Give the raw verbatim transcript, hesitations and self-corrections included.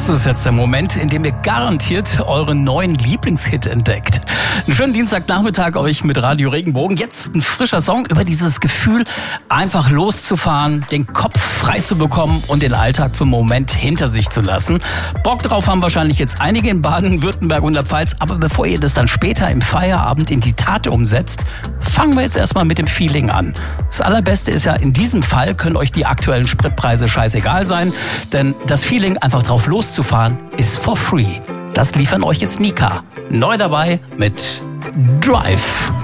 Das ist jetzt der Moment, in dem ihr garantiert euren neuen Lieblingshit entdeckt. Einen schönen Dienstagnachmittag euch mit Radio Regenbogen. Jetzt ein frischer Song über dieses Gefühl, einfach loszufahren, den Kopf frei zu bekommen und den Alltag für einen Moment hinter sich zu lassen. Bock drauf haben wahrscheinlich jetzt einige in Baden-Württemberg und der Pfalz. Aber bevor ihr das dann später im Feierabend in die Tat umsetzt, fangen wir jetzt erstmal mit dem Feeling an. Das Allerbeste ist ja, in diesem Fall können euch die aktuellen Spritpreise scheißegal sein, denn das Feeling, einfach drauf loszufahren, ist for free. Das liefern euch jetzt Nika. Neu dabei mit Drive.